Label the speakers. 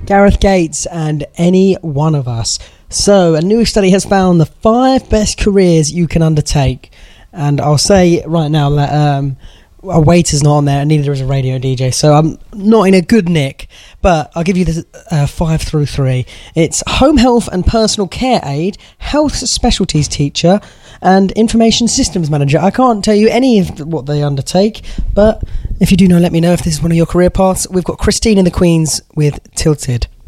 Speaker 1: Gareth Gates, and any one of us. So, a new study has found the 5 best careers you can undertake. And I'll say right now that a waiter's not on there, and neither is a radio DJ. So I'm not in a good nick, but I'll give you the 5 through 3. It's home health and personal care aide, health specialties teacher, and information systems manager. I can't tell you any of what they undertake, but if you do know, let me know if this is one of your career paths. We've got Christine and the Queens with Tilted.